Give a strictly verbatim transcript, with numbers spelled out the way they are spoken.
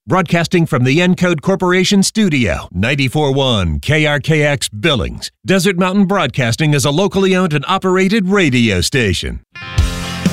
Broadcasting from the Encode Corporation Studio, ninety-four point one K R K X Billings. Desert Mountain Broadcasting is a locally owned and operated radio station.